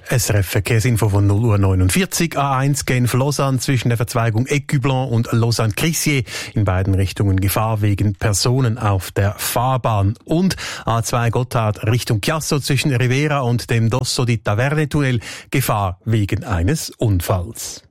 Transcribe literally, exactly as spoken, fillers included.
S R F Verkehrsinfo von null Uhr neunundvierzig. A eins Genf-Lausanne zwischen der Verzweigung Écublens und Lausanne-Crissier. In beiden Richtungen Gefahr wegen Personen auf der Fahrbahn. Und A zwei Gotthard Richtung Chiasso zwischen Rivera und dem Dosso di Taverne-Tunnel. Gefahr wegen eines Unfalls.